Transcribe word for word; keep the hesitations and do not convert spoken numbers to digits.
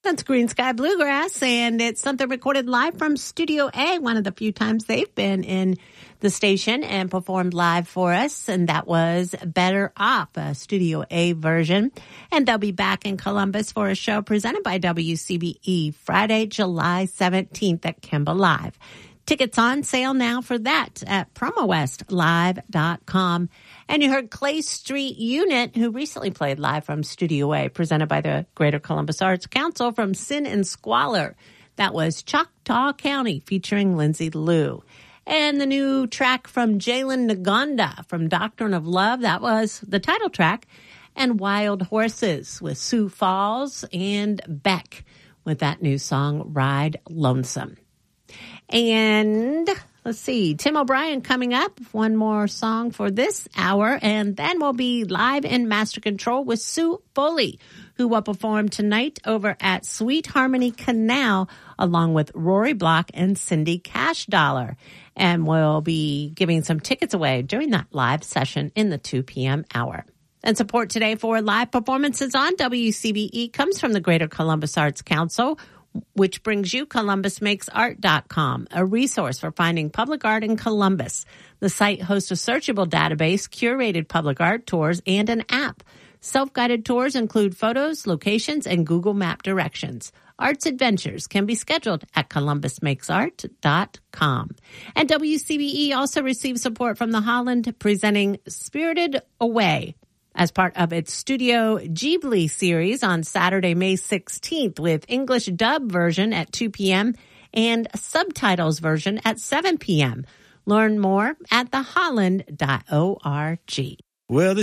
That's Green Sky Bluegrass, and it's something recorded live from Studio A, one of the few times they've been in the station and performed live for us, and that was Better Off, a Studio A version. And they'll be back in Columbus for a show presented by W C B E Friday, July seventeenth at Kemba Live. Tickets on sale now for that at promo west live dot com. And you heard Clay Street Unit, who recently played live from Studio A, presented by the Greater Columbus Arts Council from Sin and Squalor. That was Choctaw County featuring Lindsay Liu. And the new track from Jalen Ngonda from Doctrine of Love, that was the title track. And Wild Horses with Sioux Falls and Beck with that new song, Ride Lonesome. And let's see, Tim O'Brien coming up, one more song for this hour, and then we'll be live in Master Control with Sue Foley, who will perform tonight over at Sweet Harmony Canal, along with Rory Block and Cindy Cash Dollar. And we'll be giving some tickets away during that live session in the two p.m. hour. And support today for live performances on W C B E comes from the Greater Columbus Arts Council, which brings you Columbus Makes Art dot com, a resource for finding public art in Columbus. The site hosts a searchable database, curated public art tours, and an app. Self-guided tours include photos, locations, and Google Map directions. Arts adventures can be scheduled at Columbus Makes Art dot com. And W C B E also receives support from the Holland presenting Spirited Away as part of its Studio Ghibli series on Saturday, May sixteenth, with English dub version at two p.m. and subtitles version at seven p.m. Learn more at the holland dot org. Well, the